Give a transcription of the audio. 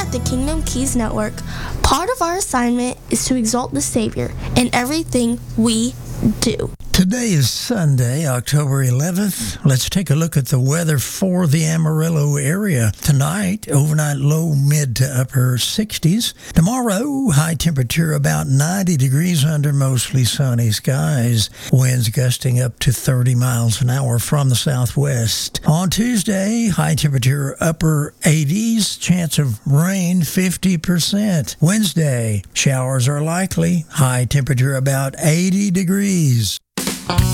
at the Kingdom Keys Network, part of our assignment is to exalt the Savior in everything we do. Today is Sunday, October 11th. Let's take a look at the weather for the Amarillo area. Tonight, overnight low mid to upper 60s. Tomorrow, high temperature about 90 degrees under mostly sunny skies. Winds gusting up to 30 miles an hour from the southwest. On Tuesday, high temperature upper 80s, chance of rain 50%. Wednesday, showers are likely, high temperature about 80 degrees.